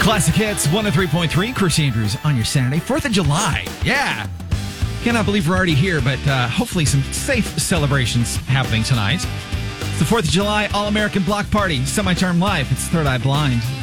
Classic Hits 103.3. Chris Andrews on your Saturday, 4th of July. Yeah. Cannot believe we're already here, but hopefully some safe celebrations happening tonight. It's the 4th of July All-American Block Party, Semi-Charm Live. It's Third Eye Blind.